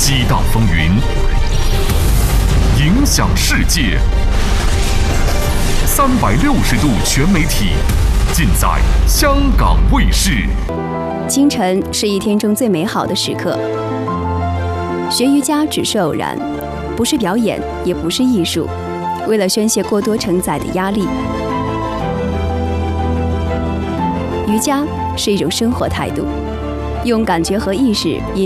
激荡风云，影响世界。360度全媒体，尽在香港卫视。 清晨是一天中最美好的时刻。学瑜伽只是偶然，不是表演，也不是艺术，为了宣泄过多承载的压力。瑜伽是一种生活态度，用感觉和意识